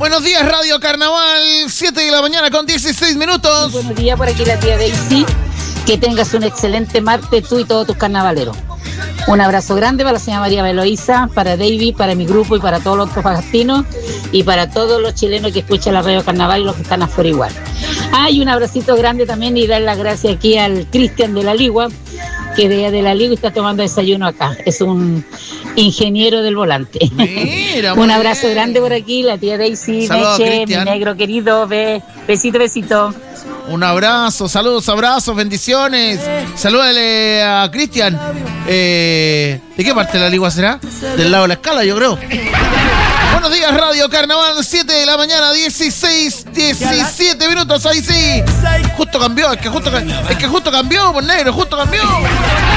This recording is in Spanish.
Buenos días, Radio Carnaval, 7 de la mañana con 16 minutos. Buenos días, por aquí la tía Daisy. Que tengas un excelente martes tú y todos tus carnavaleros. Un abrazo grande para la señora María Eloísa, para David, para mi grupo y para todos los antofagastinos y para todos los chilenos que escuchan la Radio Carnaval y los que están afuera igual. Y un abracito grande también y dar las gracias aquí al Cristian de la Ligua, que de la Ligua está tomando desayuno acá. Es un ingeniero del volante. Mira, un abrazo grande por aquí, la tía Daisy, saludos, Meche, mi Cristian. negro querido, besito. Un abrazo, saludos, abrazos, bendiciones. Salúdale a Cristian. ¿De qué parte de la Ligua será? Del lado de la escala, yo creo. Buenos días, Radio Carnaval, 7 de la mañana, 17 minutos, ahí sí. Justo cambió, es que justo cambió, pues negro, justo cambió.